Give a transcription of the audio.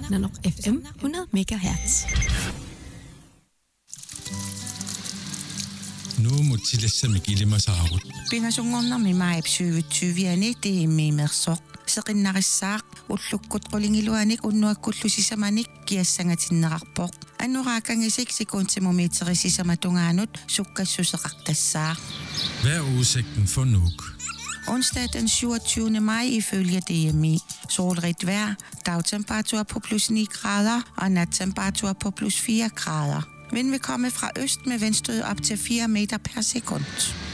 Nanok FM 100 MHz. Nu mutillassamik ilimasaarut. Pingasungornarmi maip 2020 tiimmiimersoq seqinnarissaaq ullukkut qulingiluanik unnuakkullusisamanik kiassangatinneqarpoq annorakangisik sekuntimumeterisisamatugaanut sukkassuseqartassaa. Hvad er udsigten for Nuuk? Onsdag den 27. maj ifølge DMI. Solrigt vejr, dagtemperatur på plus 9 grader og nattemperatur på plus 4 grader. Vind vil komme fra øst med vindstød op til 4 meter per sekund.